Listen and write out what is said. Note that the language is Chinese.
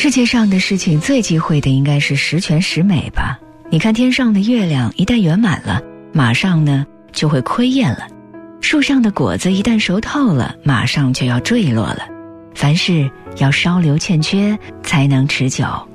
世界上的事情最忌讳的应该是十全十美吧。你看天上的月亮一旦圆满了，马上呢就会亏厌了；树上的果子一旦熟透了，马上就要坠落了。凡事要稍留欠缺才能持久。